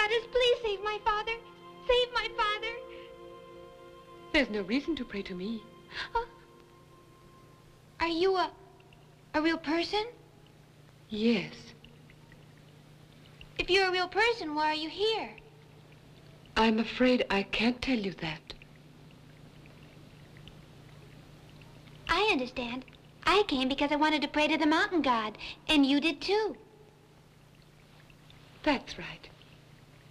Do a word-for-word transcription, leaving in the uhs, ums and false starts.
goddess, please save my father. Save my father. There's no reason to pray to me. Huh? Are you a, a real person? Yes. If you're a real person, why are you here? I'm afraid I can't tell you that. I understand. I came because I wanted to pray to the mountain god, and you did too. That's right.